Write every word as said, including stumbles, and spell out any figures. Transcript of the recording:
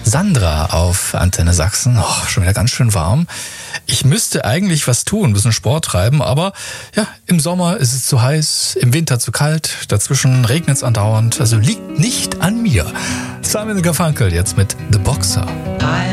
Sandra auf Antenne Sachsen. Oh, schon wieder ganz schön warm. Ich müsste eigentlich was tun, ein bisschen Sport treiben, aber ja, im Sommer ist es zu heiß, im Winter zu kalt, dazwischen regnet es andauernd, also liegt nicht an mir. Simon and Garfunkel jetzt mit The Boxer.